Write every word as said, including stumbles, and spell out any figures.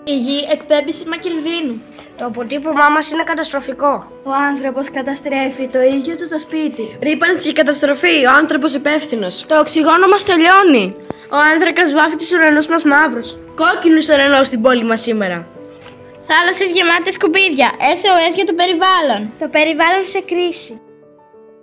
Η γη εκπέμπει σήμα κινδύνου. Το αποτύπωμά μας είναι καταστροφικό. Ο άνθρωπος καταστρέφει το ίδιο του το σπίτι. Ρύπανση και καταστροφή. Ο άνθρωπος υπεύθυνος. Το οξυγόνο μας τελειώνει. Ο άνθρακας βάφει τους ουρανούς μας μαύρους. Κόκκινος ουρανός στην πόλη μας σήμερα. Θάλασσες γεμάτες σκουπίδια. ες ο ες για το περιβάλλον. Το περιβάλλον σε κρίση.